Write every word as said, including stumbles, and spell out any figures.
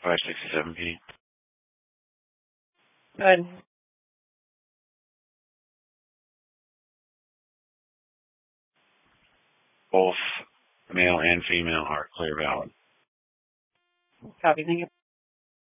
five sixty-seven P. Good. Both male and female are clear valid. Copy. Thank you.